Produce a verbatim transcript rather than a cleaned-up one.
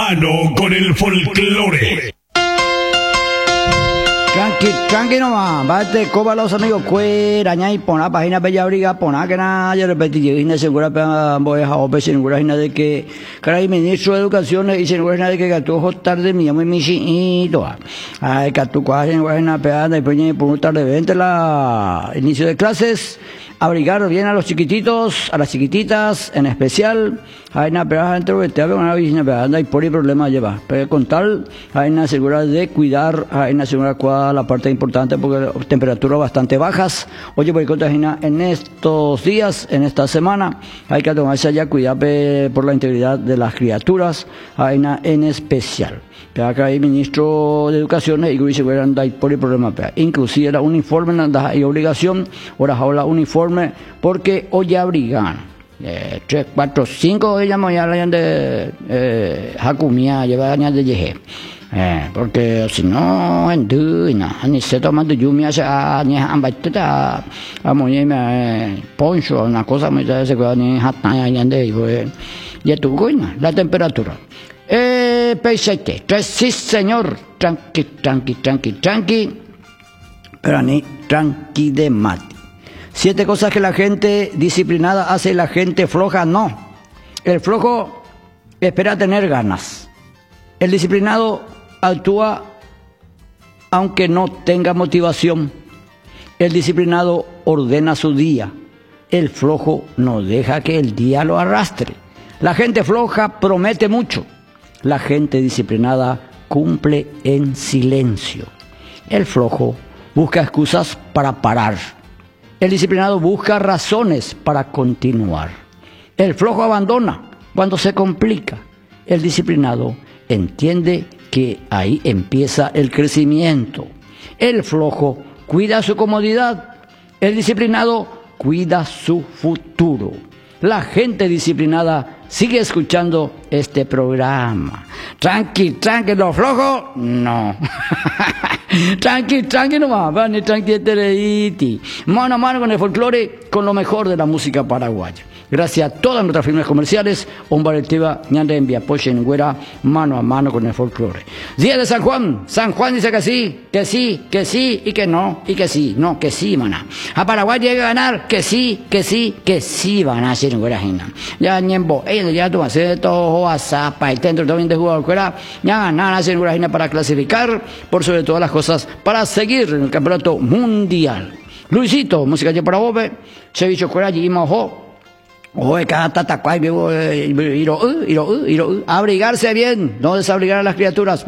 mano con el folclore. Tranqui, tranqui nomás, bate, coba los amigos, cuera, ñay, pona, página bella briga, pona, que nada, yo repetí, yo vine segura, voy a ope, segura, de que, caray, ministro de Educación, y segura, de que gatujo tarde, mi amo y mi chiito, ay, catu, cuaje, segura, peada, y pues, por un tarde, vente la, inicio de clases, abrigar bien a los chiquititos, a las chiquititas, en especial, hay una pedazo dentro de te habla una vecina pedazo, hay por el problema lleva, pero con tal, hay una seguridad de cuidar, hay una seguridad cuál la parte importante porque temperaturas bastante bajas, oye, por en estos días, en esta semana, hay que tomarse ya cuidado por la integridad de las criaturas, hay una en especial. Pero acá hay ministro de Educación y que seguridad anda por el problema, inclusive la uniforme anda y obligación, ahora ahora uniforme, porque hoy abrigan. Eh, tres, cuatro, cinco ella ya la de eh, Hakumia lleva años de yeje eh, porque si no en duina ni se toma de lluvia se ni ambatita a moñema poncho una cosa muy de ese que ni hatna ya de pues ya tu goina la temperatura eh peisete tres sí señor tranqui tranqui tranqui tranqui pero ni tranqui de mate. Siete cosas que la gente disciplinada hace y la gente floja no. El flojo espera tener ganas. El disciplinado actúa aunque no tenga motivación. El disciplinado ordena su día. El flojo no deja que el día lo arrastre. La gente floja promete mucho. La gente disciplinada cumple en silencio. El flojo busca excusas para parar. El disciplinado busca razones para continuar. El flojo abandona cuando se complica. El disciplinado entiende que ahí empieza el crecimiento. El flojo cuida su comodidad. El disciplinado cuida su futuro. La gente disciplinada sigue escuchando este programa. Tranqui, tranqui, los flojos, no. Tranqui, tranqui nomás, van y tranqui tereiti. Mano a mano con el folclore, con lo mejor de la música paraguaya. Gracias a todas nuestras firmas comerciales, Ombaretiva, Ñande Envía, Pochen, Güera, mano a mano con el folclore. Día de San Juan, San Juan dice que sí, que sí, que sí, y que no, y que sí, no, que sí, maná. A Paraguay llega a ganar, que sí, que sí, que sí van a hacer Güera Gina. Ya Ñembo, ellos ya tú haces todo a zapa, el centro también de jugador Güera, ya ganan a hacer Güera Gina para clasificar, por sobre todas las cosas, para seguir en el campeonato mundial. Luisito, música ya para Bobe, Cevicho Güera, y Mojo. Oye, cada tatacuay, vivo, abrigarse bien, no desabrigar a las criaturas.